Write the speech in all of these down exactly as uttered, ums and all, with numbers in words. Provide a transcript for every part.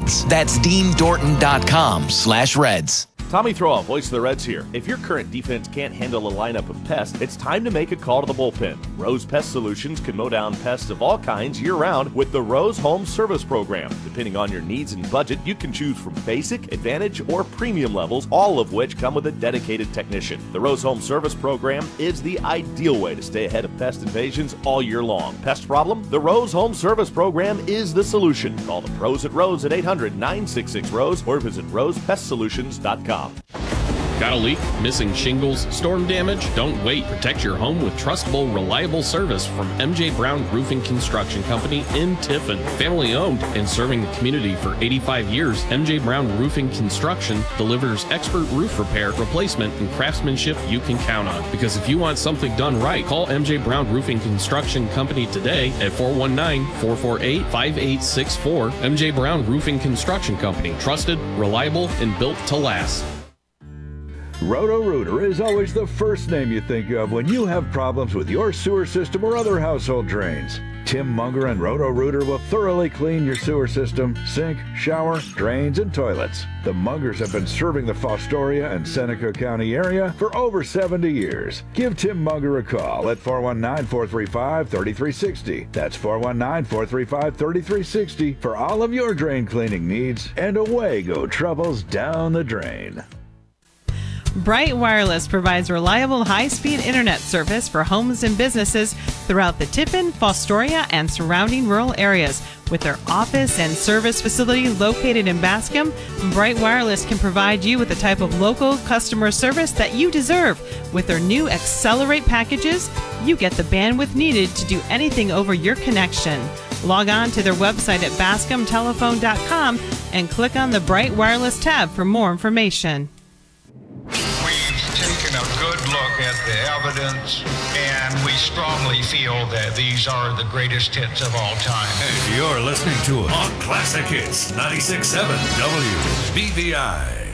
Reds. That's dean dorton dot com slash reds. Tommy Throa, voice of the Reds here. If your current defense can't handle a lineup of pests, it's time to make a call to the bullpen. Rose Pest Solutions can mow down pests of all kinds year-round with the Rose Home Service Program. Depending on your needs and budget, you can choose from basic, advantage, or premium levels, all of which come with a dedicated technician. The Rose Home Service Program is the ideal way to stay ahead of pest invasions all year long. Pest problem? The Rose Home Service Program is the solution. Call the pros at Rose at eight hundred, nine six six, ROSE or visit rose pest solutions dot com. Got a leak? Missing shingles? Storm damage? Don't wait. Protect your home with trustable, reliable service from M J Brown Roofing Construction Company in Tiffin. Family owned and serving the community for eighty-five years, M J Brown Roofing Construction delivers expert roof repair, replacement, and craftsmanship you can count on. Because if you want something done right, call M J Brown Roofing Construction Company today at four one nine, four four eight, five eight six four. M J Brown Roofing Construction Company. Trusted, reliable, and built to last. Roto-Rooter is always the first name you think of when you have problems with your sewer system or other household drains. Tim Munger and Roto-Rooter will thoroughly clean your sewer system, sink, shower, drains, and toilets. The Mungers have been serving the Fostoria and Seneca County area for over seventy years. Give Tim Munger a call at four one nine, four three five, three three six zero. That's four one nine, four three five, three three six zero for all of your drain cleaning needs, and away go troubles down the drain. Bright Wireless provides reliable high-speed internet service for homes and businesses throughout the Tiffin, Fostoria, and surrounding rural areas. With their office and service facility located in Bascom, Bright Wireless can provide you with the type of local customer service that you deserve. With their new Accelerate packages, you get the bandwidth needed to do anything over your connection. Log on to their website at bascom telephone dot com and click on the Bright Wireless tab for more information. A good look at the evidence, and we strongly feel that these are the greatest hits of all time. And you're listening to it on Classic Hits ninety-six point seven W B V I.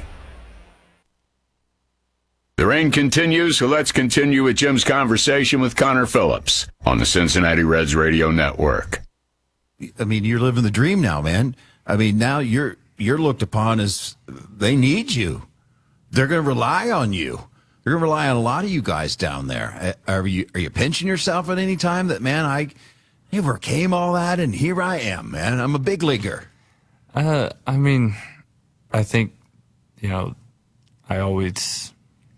The rain continues, so let's continue with Jim's conversation with Connor Phillips on the Cincinnati Reds Radio Network. I mean, you're living the dream now, man. I mean, now you're you're looked upon as they need you. They're going to rely on you. They're going to rely on a lot of you guys down there. Are you are you pinching yourself at any time that, man, I overcame all that and here I am, man. I'm a big leaguer. Uh, I mean, I think, you know, I always,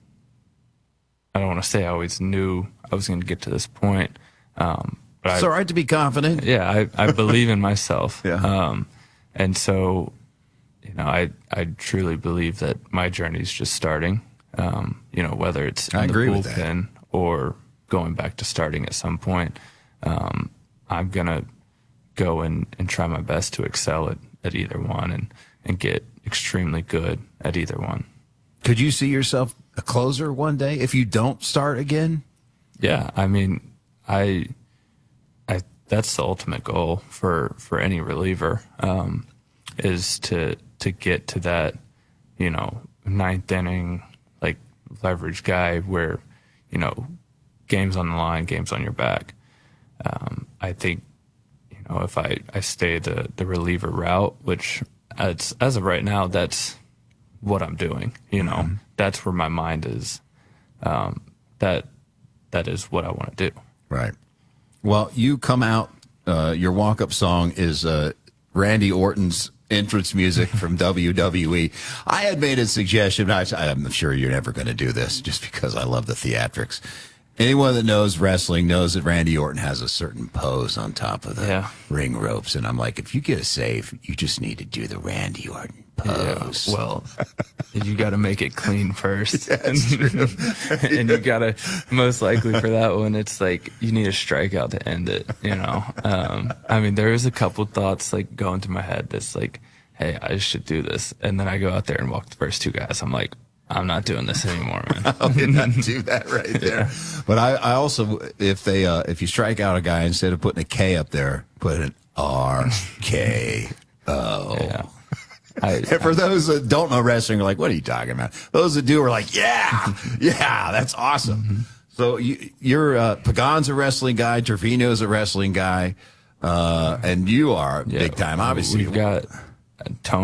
I don't want to say I always knew I was going to get to this point. Um, but it's I, all right to be confident. Yeah, I, I believe in myself. Yeah. Um, and so, you know, I, I truly believe that my journey is just starting. Um, you know, whether it's in I the agree with that. bullpen or going back to starting at some point, um, I'm going to go and, and try my best to excel at, at either one and, and get extremely good at either one. Could you see yourself a closer one day if you don't start again? Yeah, I mean, I, I that's the ultimate goal for, for any reliever, um, is to to get to that, you know, ninth inning, like leverage guy where, you know, games on the line, games on your back. Um, I think, you know, if I, I stay the, the reliever route, which as, as of right now, that's what I'm doing, you know, mm-hmm. That's where my mind is. Um, that, that is what I want to do. Right. Well, you come out, uh, your walk-up song is, uh, Randy Orton's entrance music from W W E. I had made a suggestion. I, I'm sure you're never going to do this just because I love the theatrics. Anyone that knows wrestling knows that Randy Orton has a certain pose on top of the yeah. ring ropes. And I'm like, if you get a save, you just need to do the Randy Orton pose. Yeah, well, you got to make it clean first. Yeah, and, and you got to, most likely for that one, it's like you need a strikeout to end it, you know? Um, I mean, there was a couple thoughts like going through my head that's like, hey, I should do this. And then I go out there and walk the first two guys. I'm like, I'm not doing this anymore, man. I did not do that right there. Yeah. But I, I also, if they, uh, if you strike out a guy, instead of putting a K up there, put an R K O. Yeah. I, For those that don't know wrestling, are like, what are you talking about? Those that do are like, yeah, yeah, that's awesome. Mm-hmm. So you, you're, uh, Pagan's a wrestling guy, Trevino's a wrestling guy, uh, and you are yeah, big time, obviously. We've got Tony.